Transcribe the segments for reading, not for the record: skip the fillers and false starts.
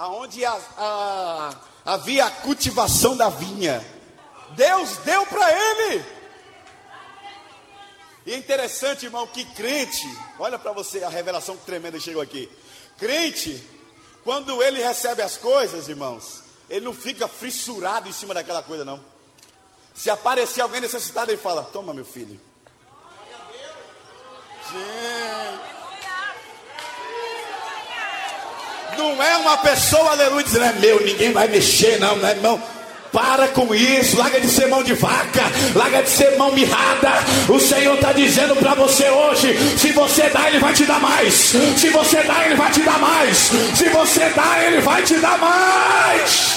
aonde havia a cultivação da vinha. Deus deu para ele. E é interessante, irmão, que crente, olha para você a revelação tremenda que chegou aqui. Crente, quando ele recebe as coisas, irmãos, ele não fica fissurado em cima daquela coisa, não. Se aparecer alguém necessitado, ele fala: toma, meu filho. Gente, não é uma pessoa, aleluia, dizendo: é meu, ninguém vai mexer, não, não é, irmão. Para com isso, larga de ser mão de vaca, larga de ser mão mirrada. O Senhor está dizendo para você hoje: se você dá, Ele vai te dar mais. Se você dá, Ele vai te dar mais. Se você dá, Ele vai te dar mais.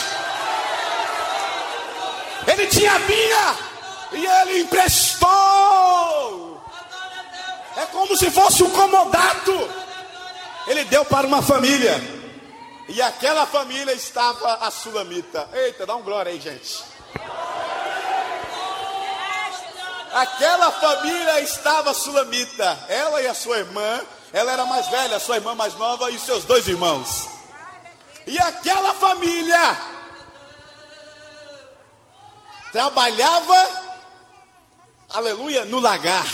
Ele tinha vinha e Ele emprestou. É como se fosse um comodato. Ele deu para uma família. E aquela família estava a sulamita. Eita, dá um glória aí, gente. Aquela família estava a sulamita. Ela e a sua irmã. Ela era mais velha, a sua irmã mais nova e os seus dois irmãos. E aquela família trabalhava, aleluia, no lagar.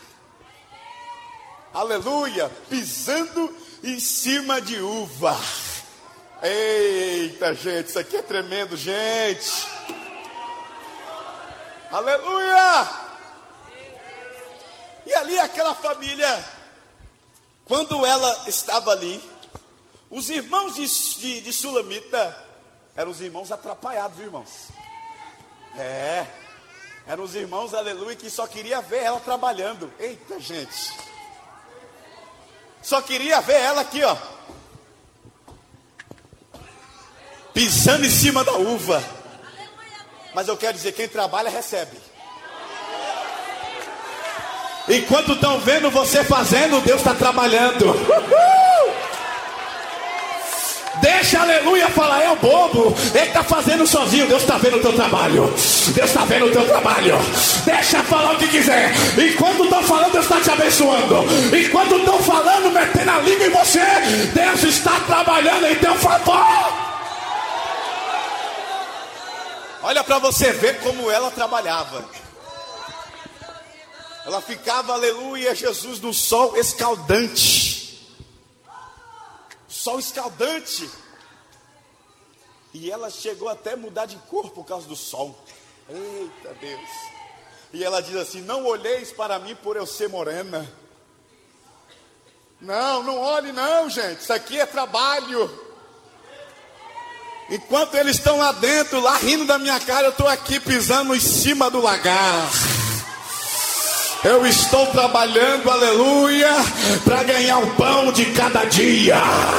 Aleluia, pisando em cima de uva. Eita, gente, isso aqui é tremendo, gente. Aleluia. E ali aquela família, quando ela estava ali, os irmãos de Sulamita eram os irmãos atrapalhados, viu, irmãos? Eram os irmãos, aleluia, que só queria ver ela trabalhando. Eita, gente, só queria ver ela aqui, ó, pisando em cima da uva. Mas eu quero dizer, quem trabalha recebe. Enquanto estão vendo você fazendo, Deus está trabalhando. Deixa, aleluia, falar: é o bobo, ele está fazendo sozinho. Deus está vendo o teu trabalho. Deus está vendo o teu trabalho. Deixa falar o que quiser. Enquanto estão falando, Deus está te abençoando. Enquanto estão falando, metendo a língua em você, Deus está trabalhando em teu favor. Olha para você ver como ela trabalhava. Ela ficava, aleluia, Jesus, no sol escaldante. Sol escaldante. E ela chegou até a mudar de cor por causa do sol. Eita Deus. E ela diz assim: não olheis para mim por eu ser morena. Não olhe não, gente. Isso aqui é trabalho. Enquanto eles estão lá dentro, lá rindo da minha cara, eu estou aqui pisando em cima do lagar. Eu estou trabalhando, aleluia, para ganhar o pão de cada dia.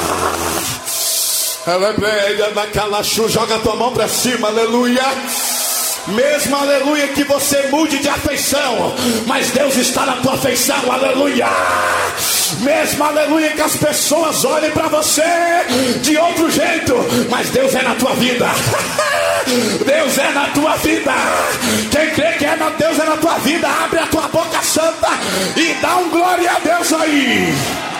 Joga a tua mão para cima, aleluia. Mesmo, aleluia, que você mude de afeição, mas Deus está na tua afeição, aleluia. Mesmo, aleluia, que as pessoas olhem para você de outro jeito, mas Deus é na tua vida. Deus é na tua vida. Quem crê que Deus é na tua vida, abre a tua boca santa e dá um glória a Deus aí.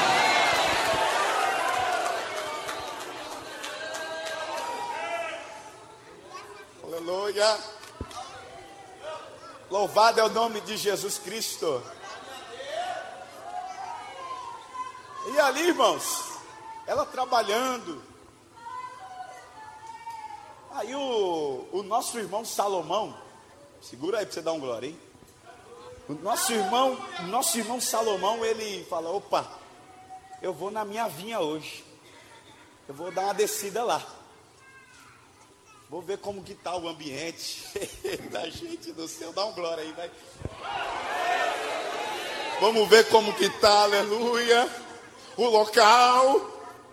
Aleluia. Louvado é o nome de Jesus Cristo. E ali, irmãos, ela trabalhando. Aí o nosso irmão Salomão, segura aí para você dar um glória, hein? O nosso irmão Salomão, ele fala: opa, eu vou na minha vinha hoje. Eu vou dar uma descida lá. Vou ver como que tá o ambiente. Da gente do céu, dá um glória aí, vai. Vamos ver como que tá, aleluia, o local.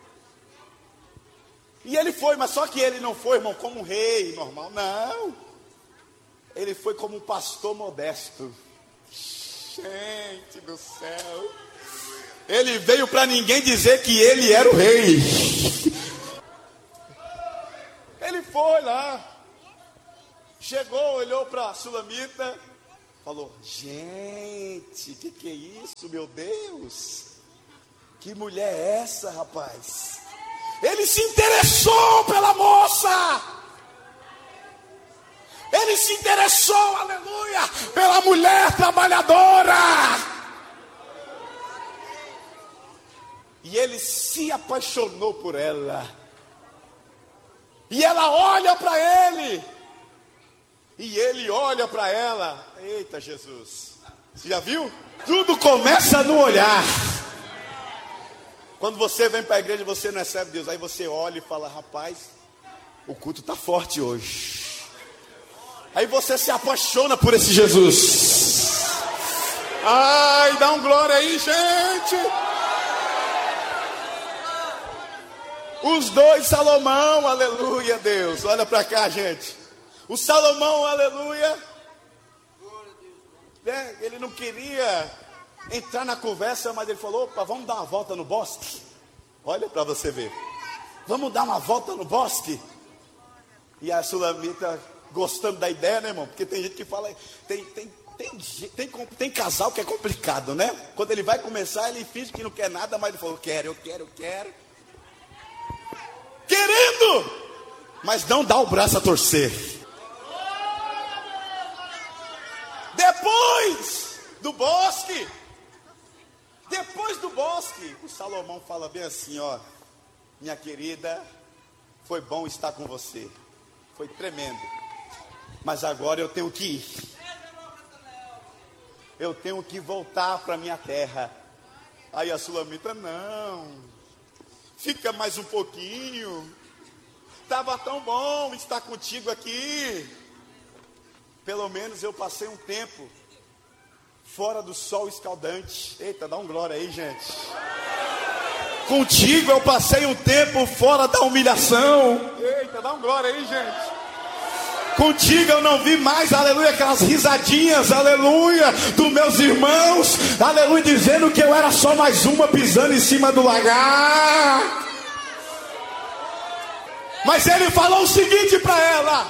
E ele foi, mas só que ele não foi, irmão, como um rei normal, não. Ele foi como um pastor modesto. Gente do céu. Ele veio para ninguém dizer que ele era o rei. Ele foi lá, chegou, olhou para a Sulamita, falou: gente, que é isso, meu Deus? Que mulher é essa, rapaz? Ele se interessou pela moça. Ele se interessou, aleluia, pela mulher trabalhadora. E ele se apaixonou por ela. E ela olha para ele. E ele olha para ela. Eita Jesus. Você já viu? Tudo começa no olhar. Quando você vem para a igreja, você não recebe Deus. Aí você olha e fala, rapaz, o culto está forte hoje. Aí você se apaixona por esse Jesus. Ai, dá um glória aí, gente. Os dois, Salomão, aleluia, Deus. Olha para cá, gente. O Salomão, aleluia. Ele não queria entrar na conversa, mas ele falou, opa, vamos dar uma volta no bosque. Olha para você ver. Vamos dar uma volta no bosque. E a Sulamita gostando da ideia, né, irmão? Porque tem gente que fala, tem casal que é complicado, né? Quando ele vai começar, ele finge que não quer nada, mas ele falou, eu quero. Querendo, mas não dá o braço a torcer. Depois do bosque, o Salomão fala bem assim, ó, minha querida, foi bom estar com você, foi tremendo, mas agora eu tenho que ir, eu tenho que voltar para minha terra. Aí a Sulamita, não, fica mais um pouquinho, estava tão bom estar contigo aqui, pelo menos eu passei um tempo fora do sol escaldante. Eita, dá um glória aí, gente. Contigo eu passei um tempo fora da humilhação. Eita, dá um glória aí, gente. Contigo eu não vi mais, aleluia, aquelas risadinhas, aleluia, dos meus irmãos, aleluia, dizendo que eu era só mais uma pisando em cima do lagar. Mas ele falou o seguinte para ela: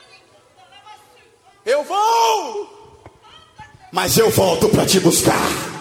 eu vou, mas eu volto para te buscar.